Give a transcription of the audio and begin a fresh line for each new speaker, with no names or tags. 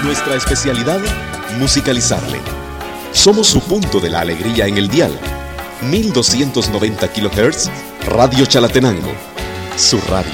Nuestra especialidad, musicalizarle. Somos su punto de la alegría en el dial. 1290 kHz, Radio Chalatenango. Su radio.